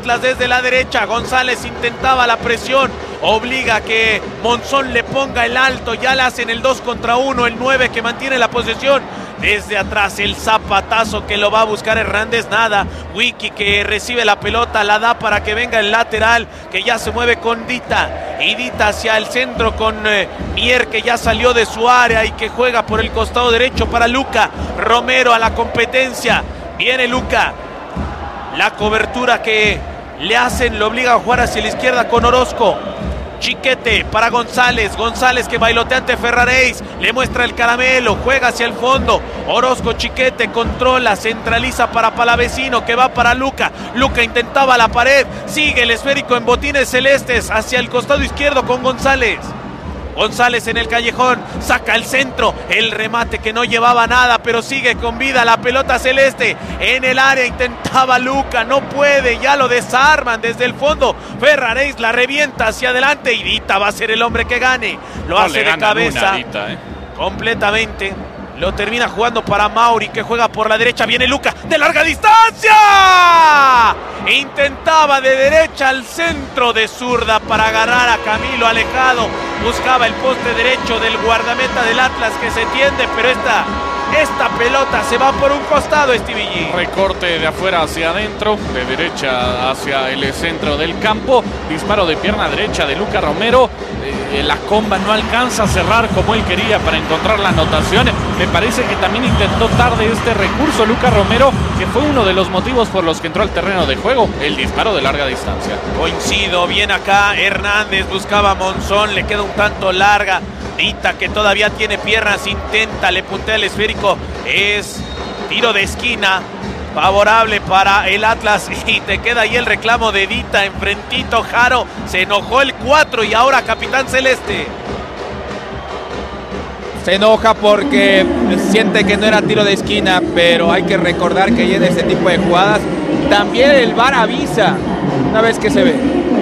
Atlas desde la derecha. González intentaba la presión, obliga a que Monzón le ponga el alto, ya le hacen el 2 contra 1, el 9 que mantiene la posesión. Desde atrás el zapatazo que lo va a buscar Hernández, nada. Wiki que recibe la pelota, la da para que venga el lateral, que ya se mueve con Dita. Y Dita hacia el centro con Mier, que ya salió de su área y que juega por el costado derecho para Luca. Romero a la competencia. Viene Luca. La cobertura que le hacen lo obliga a jugar hacia la izquierda con Orozco. Chiquete para González, González que bailotea ante Ferraréis, le muestra el caramelo, juega hacia el fondo, Orozco, Chiquete, controla, centraliza para Palavecino, que va para Luca, Luca intentaba la pared, sigue el esférico en botines celestes, hacia el costado izquierdo con González. González en el callejón, saca el centro, el remate que no llevaba nada, pero sigue con vida la pelota celeste, en el área intentaba Luca, no puede, ya lo desarman desde el fondo, Ferraréis la revienta hacia adelante y Dita va a ser el hombre que gane, lo hace de cabeza, completamente, lo termina jugando para Mauri, que juega por la derecha, viene Luca, de larga distancia, intentaba de derecha al centro, de zurda para agarrar a Camilo alejado, buscaba el poste derecho del guardameta del Atlas que se tiende, pero esta pelota se va por un costado, Stevie G. Recorte de afuera hacia adentro, de derecha hacia el centro del campo, disparo de pierna derecha de Luca Romero, la comba no alcanza a cerrar como él quería para encontrar la anotación. Me parece que también intentó tarde este recurso Luca Romero, que fue uno de los motivos por los que entró al terreno de juego, el disparo de larga distancia. Coincido, bien acá Hernández, buscaba a Monzón, le queda un tanto larga. Dita, que todavía tiene piernas, intenta, le puntea el esférico, es tiro de esquina, favorable para el Atlas, y te queda ahí el reclamo de Dita, enfrentito Jaro, se enojó el 4 y ahora capitán celeste. Se enoja porque siente que no era tiro de esquina, pero hay que recordar que en este tipo de jugadas también el VAR avisa una vez que se ve.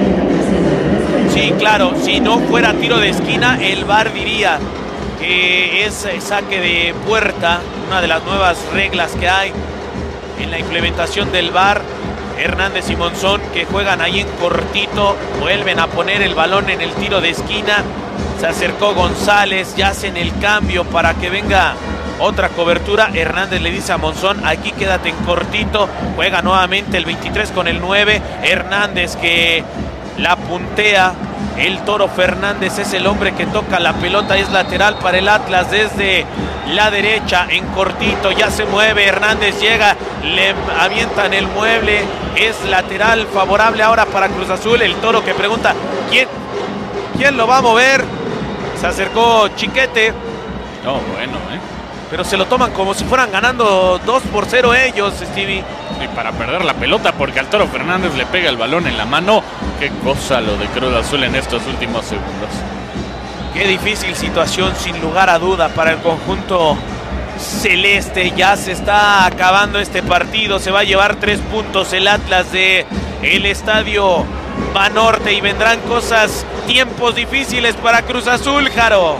Sí, claro, si no fuera tiro de esquina, el VAR diría que es saque de puerta, una de las nuevas reglas que hay en la implementación del VAR. Hernández y Monzón, que juegan ahí en cortito, vuelven a poner el balón en el tiro de esquina. Se acercó González, ya hacen el cambio para que venga otra cobertura. Hernández le dice a Monzón, aquí quédate en cortito. Juega nuevamente el 23 con el 9. Hernández que la puntea. El Toro Fernández es el hombre que toca la pelota, es lateral para el Atlas desde la derecha en cortito, ya se mueve, Hernández llega, le avientan el mueble, es lateral favorable ahora para Cruz Azul. El Toro que pregunta, ¿quién lo va a mover? Se acercó Chiquete. No, bueno, pero se lo toman como si fueran ganando 2-0 ellos, Stevie. Y para perder la pelota, porque al Toro Fernández le pega el balón en la mano. Qué cosa lo de Cruz Azul en estos últimos segundos. Qué difícil situación, sin lugar a duda, para el conjunto celeste. Ya se está acabando este partido. Se va a llevar 3 puntos el Atlas de el Estadio Banorte y vendrán tiempos difíciles para Cruz Azul, Jaro.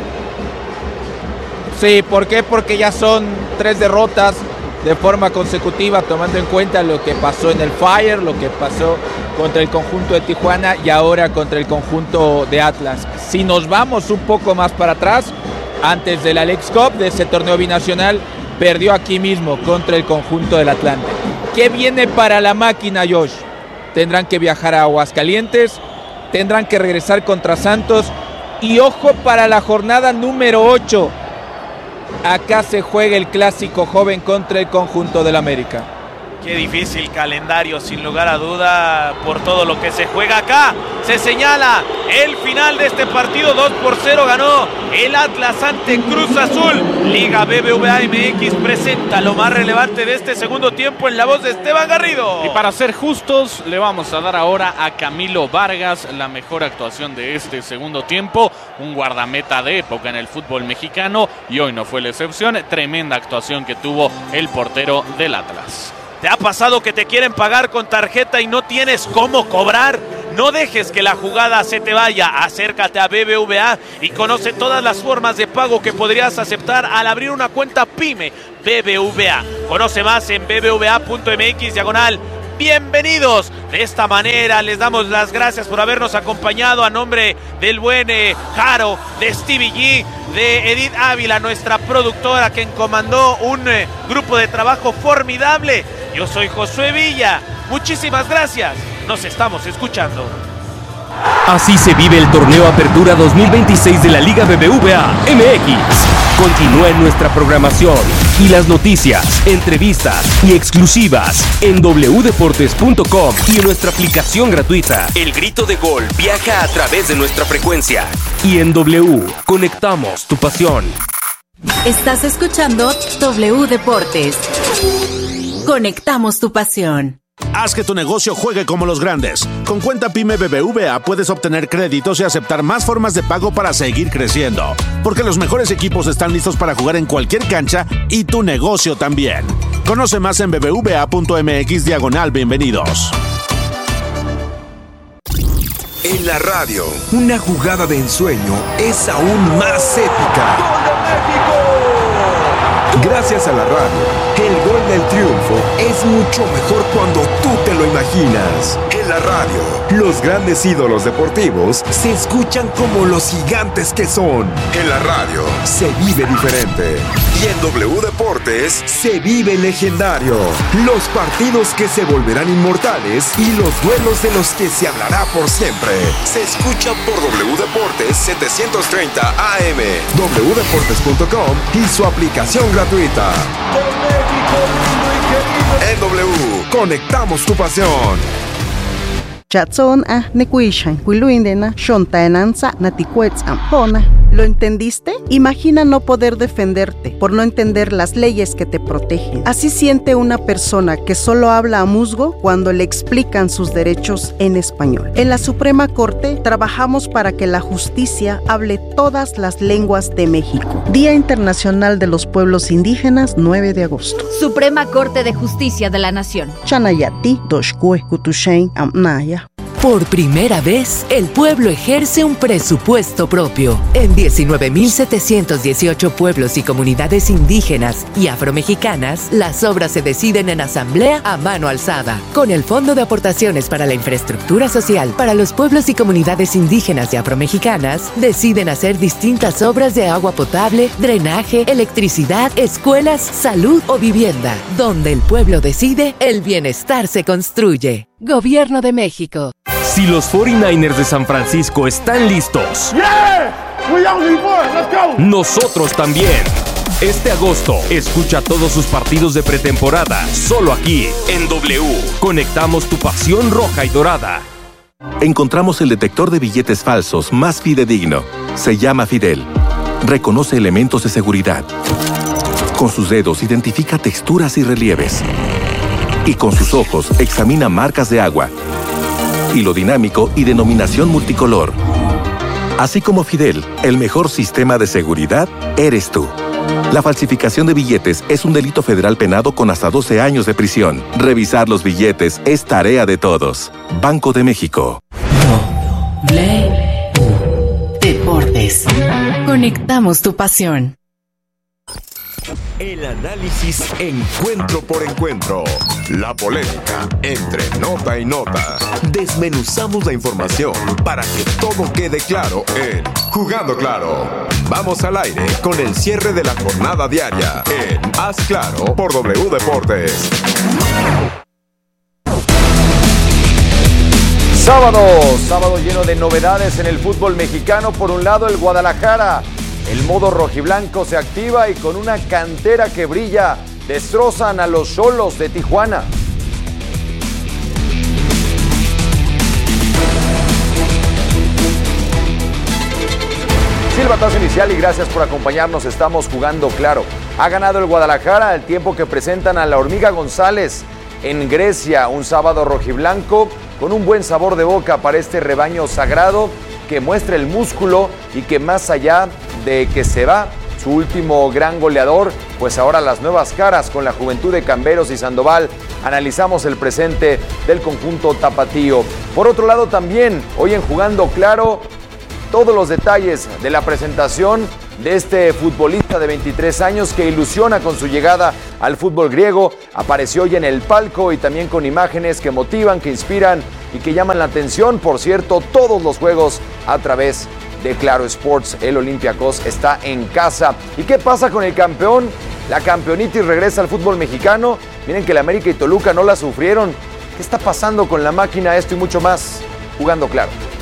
Sí, ¿por qué? Porque ya son 3 derrotas de forma consecutiva, tomando en cuenta lo que pasó en el Fire, lo que pasó contra el conjunto de Tijuana y ahora contra el conjunto de Atlas. Si nos vamos un poco más para atrás, antes de la Leagues Cup, de ese torneo binacional, perdió aquí mismo contra el conjunto del Atlante. ¿Qué viene para la máquina, Josh? Tendrán que viajar a Aguascalientes, tendrán que regresar contra Santos y ojo para la jornada número 8. Acá se juega el clásico joven contra el conjunto del América. Qué difícil calendario, sin lugar a duda, por todo lo que se juega acá. Se señala el final de este partido. 2-0 ganó el Atlas ante Cruz Azul. Liga BBVA MX presenta lo más relevante de este segundo tiempo en la voz de Esteban Garrido. Y para ser justos, le vamos a dar ahora a Camilo Vargas la mejor actuación de este segundo tiempo. Un guardameta de época en el fútbol mexicano y hoy no fue la excepción. Tremenda actuación que tuvo el portero del Atlas. ¿Te ha pasado que te quieren pagar con tarjeta y no tienes cómo cobrar? No dejes que la jugada se te vaya. Acércate a BBVA y conoce todas las formas de pago que podrías aceptar al abrir una cuenta PYME BBVA. Conoce más en bbva.mx/ bienvenidos. De esta manera les damos las gracias por habernos acompañado a nombre del buen Jaro, de Stevie G, de Edith Ávila, nuestra productora, quien comandó un grupo de trabajo formidable. Yo soy Josué Villa, muchísimas gracias, nos estamos escuchando. Así se vive el torneo Apertura 2026 de la Liga BBVA MX. Continúa en nuestra programación y las noticias, entrevistas y exclusivas en wdeportes.com y en nuestra aplicación gratuita. El grito de gol viaja a través de nuestra frecuencia. Y en W, conectamos tu pasión. Estás escuchando W Deportes. Conectamos tu pasión. Haz que tu negocio juegue como los grandes. Con Cuenta Pyme BBVA puedes obtener créditos y aceptar más formas de pago para seguir creciendo. Porque los mejores equipos están listos para jugar en cualquier cancha y tu negocio también. Conoce más en bbva.mx/bienvenidos. En la radio, una jugada de ensueño es aún más épica. ¡Gol de México! Gracias a la radio, el gol del triunfo es mucho mejor cuando tú te lo imaginas. En la radio, los grandes ídolos deportivos se escuchan como los gigantes que son. En la radio, se vive diferente. Y en W Deportes, se vive legendario. Los partidos que se volverán inmortales y los duelos de los que se hablará por siempre. Se escucha por W Deportes 730 AM, wdeportes.com y su aplicación gratuita. En W, conectamos tu pasión. Chatson nekuishan kuiluindena shontaenanza naticuetz ampona. ¿Lo entendiste? Imagina no poder defenderte por no entender las leyes que te protegen. Así siente una persona que solo habla a musgo cuando le explican sus derechos en español. En la Suprema Corte trabajamos para que la justicia hable todas las lenguas de México. Día Internacional de los Pueblos Indígenas, 9 de agosto. Suprema Corte de Justicia de la Nación. Chanayati, Doshkue, Kutushain, Amnaya. Por primera vez, el pueblo ejerce un presupuesto propio. En 19.718 pueblos y comunidades indígenas y afromexicanas, las obras se deciden en asamblea a mano alzada. Con el Fondo de Aportaciones para la Infraestructura Social para los pueblos y comunidades indígenas y afromexicanas, deciden hacer distintas obras de agua potable, drenaje, electricidad, escuelas, salud o vivienda. Donde el pueblo decide, el bienestar se construye. Gobierno de México. Si los 49ers de San Francisco están listos, nosotros también. Este agosto, escucha todos sus partidos de pretemporada, solo aquí, en W. Conectamos tu pasión roja y dorada. Encontramos el detector de billetes falsos más fidedigno. Se llama Fidel. Reconoce elementos de seguridad. Con sus dedos identifica texturas y relieves. Y con sus ojos examina marcas de agua, hilo dinámico y denominación multicolor. Así como Fidel, el mejor sistema de seguridad eres tú. La falsificación de billetes es un delito federal penado con hasta 12 años de prisión. Revisar los billetes es tarea de todos. Banco de México. Deportes. Conectamos tu pasión. El análisis encuentro por encuentro. La polémica entre nota y nota. Desmenuzamos la información para que todo quede claro en Jugando Claro. Vamos al aire con el cierre de la jornada diaria en Haz Claro por W Deportes. Sábado lleno de novedades en el fútbol mexicano. Por un lado, el Guadalajara. El modo rojiblanco se activa y con una cantera que brilla, destrozan a los Xolos de Tijuana. Silbatazo inicial y gracias por acompañarnos. Estamos Jugando Claro. Ha ganado el Guadalajara al tiempo que presentan a la Hormiga González en Grecia. Un sábado rojiblanco con un buen sabor de boca para este rebaño sagrado que muestra el músculo y que más allá de que se va su último gran goleador, pues ahora las nuevas caras con la juventud de Camberos y Sandoval. Analizamos el presente del conjunto tapatío. Por otro lado también, hoy en Jugando Claro, todos los detalles de la presentación de este futbolista de 23 años que ilusiona con su llegada al fútbol griego. Apareció hoy en el palco y también con imágenes que motivan, que inspiran y que llaman la atención. Por cierto, todos los juegos a través de Claro Sports. El Olympiacos está en casa. ¿Y qué pasa con el campeón? La campeonitis regresa al fútbol mexicano. Miren que el América y Toluca no la sufrieron. ¿Qué está pasando con la máquina? Esto y mucho más, jugando Claro.